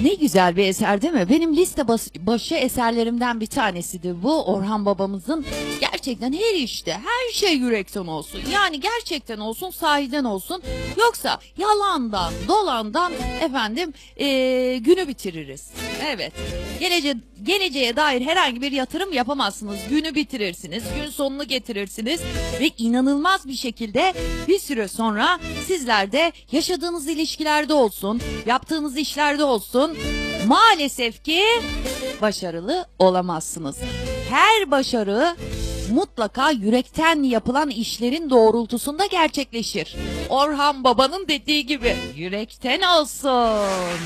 Ne güzel bir eser değil mi? Benim liste başı eserlerimden bir tanesidir bu. Orhan babamızın gerçekten her işte, her şey yürekten olsun. Yani gerçekten olsun, sahiden olsun. Yoksa yalandan, dolandan günü bitiririz. Evet. Geleceğe dair herhangi bir yatırım yapamazsınız. Günü bitirirsiniz, gün sonunu getirirsiniz ve inanılmaz bir şekilde bir süre sonra sizler de yaşadığınız ilişkilerde olsun, yaptığınız işlerde olsun maalesef ki başarılı olamazsınız. Her başarı mutlaka yürekten yapılan işlerin doğrultusunda gerçekleşir. Orhan babanın dediği gibi yürekten olsun.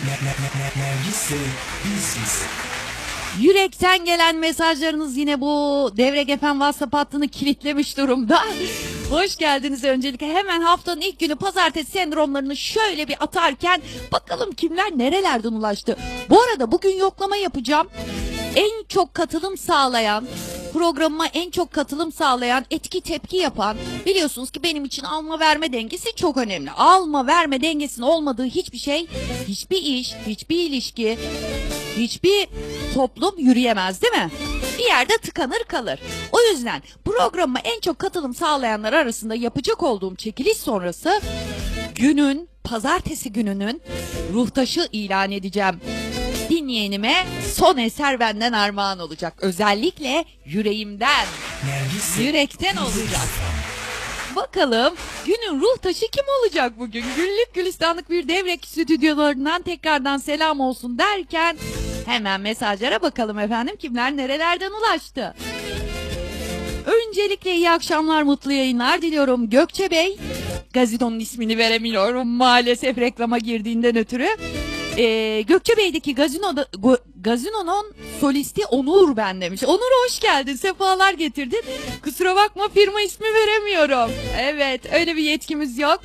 Yürekten gelen mesajlarınız yine bu Devrek FM WhatsApp hattını kilitlemiş durumda. Hoş geldiniz öncelikle. Hemen haftanın ilk günü pazartesi sendromlarını şöyle bir atarken bakalım kimler nerelerden ulaştı. Bu arada bugün yoklama yapacağım. En çok katılım sağlayan, programıma en çok katılım sağlayan, etki tepki yapan, biliyorsunuz ki benim için alma verme dengesi çok önemli. Alma verme dengesinin olmadığı hiçbir şey, hiçbir iş, hiçbir ilişki, hiçbir toplum yürüyemez değil mi? Bir yerde tıkanır kalır. O yüzden programıma en çok katılım sağlayanlar arasında yapacak olduğum çekiliş sonrası pazartesi gününün ruhtaşı ilan edeceğim. Dinleyenime son eser benden armağan olacak. Özellikle yüreğimden, yürekten olacak. Bakalım günün ruh taşı kim olacak bugün? Güllük gülistanlık bir Devrek stüdyolarından tekrardan selam olsun derken hemen mesajlara bakalım efendim, kimler nerelerden ulaştı. Öncelikle iyi akşamlar, mutlu yayınlar diliyorum. Gökçe Bey, gazitonun ismini veremiyorum maalesef reklama girdiğinden ötürü. Gökçe Bey'deki gazinonun solisti Onur ben demiş. Onur hoş geldin, sefalar getirdin. Kusura bakma, firma ismi veremiyorum. Evet, öyle bir yetkimiz yok.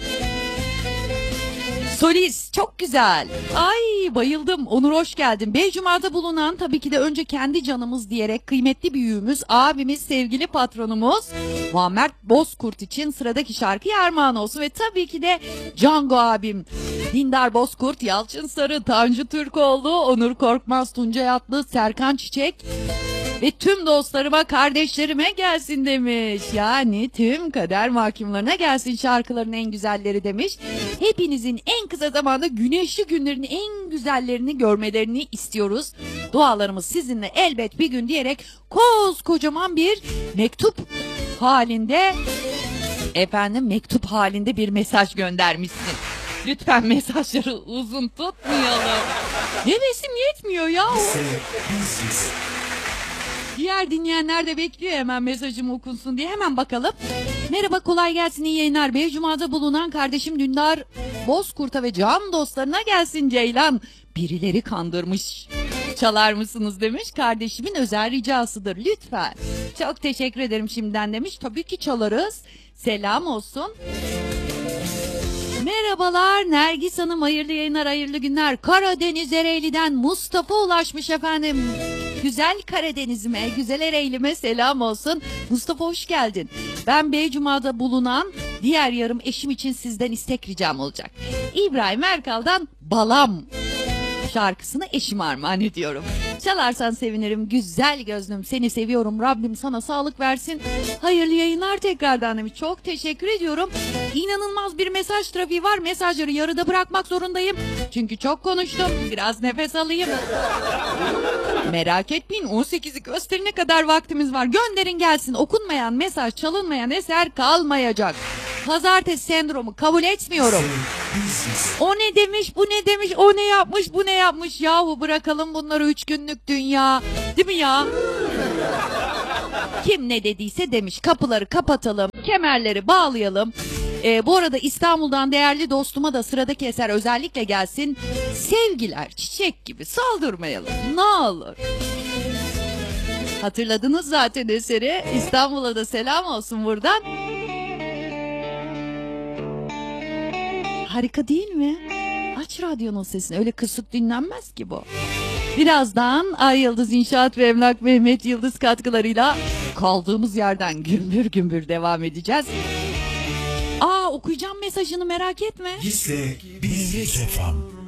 Solist çok güzel. Ay bayıldım. Onur hoş geldin. Beycuma'da bulunan, tabii ki de önce kendi canımız diyerek kıymetli büyüğümüz, abimiz, sevgili patronumuz Muammer Bozkurt için sıradaki şarkı armağan olsun. Ve tabii ki de Django abim Dindar Bozkurt, Yalçın Sarı, Tanju Türkoğlu, Onur Korkmaz, Tuncay Atlı, Serkan Çiçek ve tüm dostlarıma, kardeşlerime gelsin demiş. Yani tüm kader mahkumlarına gelsin şarkıların en güzelleri demiş. Hepinizin en kısa zamanda güneşli günlerin en güzellerini görmelerini istiyoruz. Dualarımız sizinle elbet bir gün diyerek koskocaman bir mektup halinde bir mesaj göndermişsin. Lütfen mesajları uzun tutmayalım. Hevesim yetmiyor ya. Diğer dinleyenler de bekliyor hemen mesajımı okunsun diye. Hemen bakalım. Merhaba, kolay gelsin, iyi yayınlar. Beycuma'da bulunan kardeşim Dündar Bozkurt'a ve can dostlarına gelsin Ceylan. Birileri kandırmış. Çalar mısınız demiş. Kardeşimin özel ricasıdır lütfen. Çok teşekkür ederim şimdiden demiş. Tabii ki çalarız. Selam olsun. Merhabalar Nergis Hanım, hayırlı yayınlar, hayırlı günler. Karadeniz Ereğli'den Mustafa ulaşmış efendim. Güzel Karadeniz'ime, güzel Ereğli'me selam olsun. Mustafa hoş geldin. Ben Beycuma'da bulunan diğer yarım eşim için sizden istek ricam olacak. İbrahim Erkal'dan Balam şarkısını eşime armağan ediyorum. Çalarsan sevinirim güzel gözlüm, seni seviyorum, Rabbim sana sağlık versin. Hayırlı yayınlar tekrardan demiş. Çok teşekkür ediyorum. İnanılmaz bir mesaj trafiği var. Mesajları yarıda bırakmak zorundayım. Çünkü çok konuştum. Biraz nefes alayım. Merak etmeyin, 18'i gösterine kadar vaktimiz var. Gönderin gelsin. Okunmayan mesaj, çalınmayan eser kalmayacak. Pazartesi sendromu kabul etmiyorum. O ne demiş, bu ne demiş, o ne yapmış, bu ne yapmış. Yahu bırakalım bunları, 3 günlük dünya. Değil mi ya? Kim ne dediyse demiş. Kapıları kapatalım, kemerleri bağlayalım. Bu arada İstanbul'dan değerli dostuma da sıradaki eser özellikle gelsin. Sevgiler çiçek gibi saldırmayalım ne olur. Hatırladınız zaten eseri. İstanbul'a da selam olsun buradan. Harika değil mi? Aç radyonun sesini, öyle kısık dinlenmez ki bu. Birazdan Ay Yıldız İnşaat ve Emlak Mehmet Yıldız katkılarıyla kaldığımız yerden gümbür gümbür devam edeceğiz. Okuyacağım mesajını, merak etme. Biz de Devrek FM.